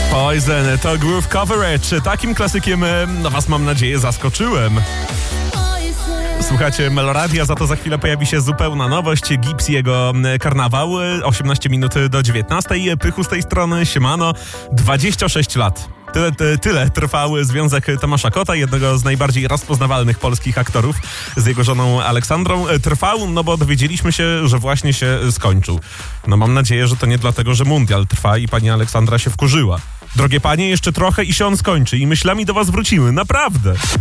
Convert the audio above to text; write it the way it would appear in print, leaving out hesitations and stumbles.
Poison to Groove Coverage. Takim klasykiem was, mam nadzieję, zaskoczyłem. Słuchacie Meloradia, za to za chwilę pojawi się zupełna nowość. Gips i jego karnawał. 18 minut do 19. Pychu z tej strony, siemano. 26 lat. Tyle trwał związek Tomasza Kota, jednego z najbardziej rozpoznawalnych polskich aktorów, z jego żoną Aleksandrą. Trwał, no bo dowiedzieliśmy się, że właśnie się skończył. No mam nadzieję, że to nie dlatego, że mundial trwa i pani Aleksandra się wkurzyła. Drogie panie, jeszcze trochę i się on skończy i myślami do was wrócimy, naprawdę.